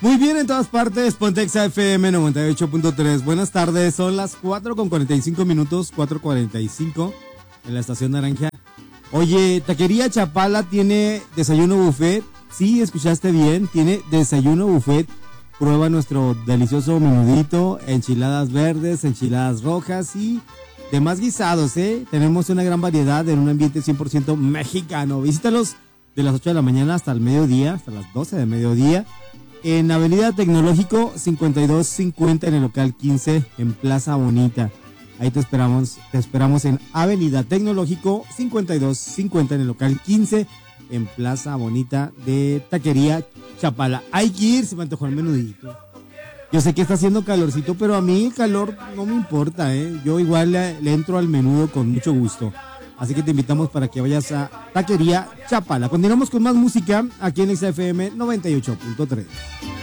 Muy bien en todas partes, Pontexa FM 98.3. Buenas tardes, son las 4:45, 4:45 en la estación Naranja. Oye, Taquería Chapala tiene desayuno buffet. Sí, escuchaste bien, tiene desayuno buffet. Prueba nuestro delicioso menudito, enchiladas verdes, enchiladas rojas y demás guisados, ¿eh? Tenemos una gran variedad en un ambiente 100% mexicano. Visítalos de las 8 de la mañana hasta el mediodía, hasta las 12 de mediodía. En Avenida Tecnológico 5250 en el local 15 en Plaza Bonita. Ahí te esperamos en Avenida Tecnológico 5250 en el local 15 en Plaza Bonita de Taquería Chapala. Hay que ir, se me antojó el menudito. Yo sé que está haciendo calorcito, pero a mí el calor no me importa, ¿eh? Yo igual le entro al menudo con mucho gusto. Así que te invitamos para que vayas a Taquería Chapala. Continuamos con más música aquí en XFM 98.3.